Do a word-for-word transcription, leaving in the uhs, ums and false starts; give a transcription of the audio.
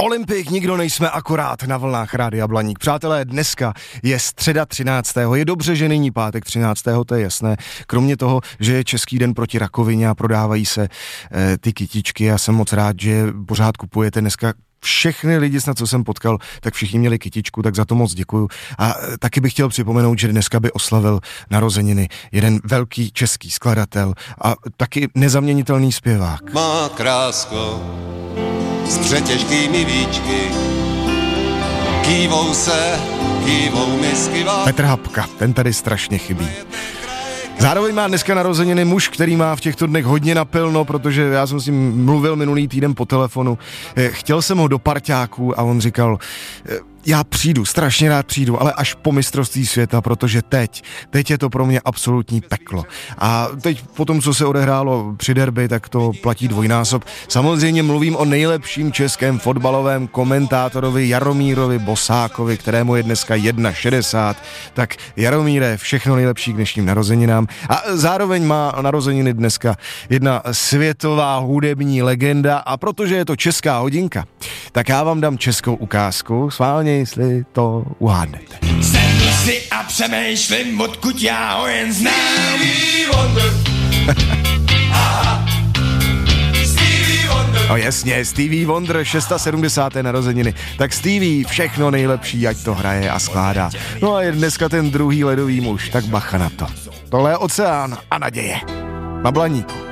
Olympik, nikdo nejsme akorát na vlnách Rádia Blaník. Přátelé, dneska je středa třináctého Je dobře, že není pátek třináctého to je jasné. Kromě toho, že je Český den proti rakovině a prodávají se e, ty kytičky. Já jsem moc rád, že pořád kupujete dneska. Všechny lidi, snad co jsem potkal, tak všichni měli kytičku, tak za to moc děkuju. A taky bych chtěl připomenout, že dneska by oslavil narozeniny jeden velký český skladatel a taky nezaměnitelný zpěvák. Má krásko s přetěžkými víčky, kývou se, kývou misky vám. Petr Hapka, ten tady strašně chybí. Zároveň má dneska narozeniny muž, který má v těchto dnech hodně napilno, protože já jsem s ním mluvil minulý týden po telefonu. Chtěl jsem ho do parťáků a on říkal, já přijdu, strašně rád přijdu, ale až po mistrovství světa, protože teď, teď je to pro mě absolutní peklo. A teď po tom, co se odehrálo při derby, tak to platí dvojnásob. Samozřejmě mluvím o nejlepším českém fotbalovém komentátorovi Jaromírovi Bosákovi, kterému je dneska jedna šedesát. Tak Jaromíre, všechno nejlepší k dnešním narozeninám. A zároveň má narozeniny dneska jedna světová hudební legenda a protože je to česká hodinka, tak já vám dám českou ukázku, sválně, jestli to uhádnete. Sednu si a přemýšlím, odkud já ho jen znám. No jasně, Stevie Wonder, sedmdesáté šesté narozeniny. Tak Stevie, všechno nejlepší, ať to hraje a skládá. No a je dneska ten druhý ledový muž, tak bacha na to. Tohle je Oceán a naděje. Na Blaníku.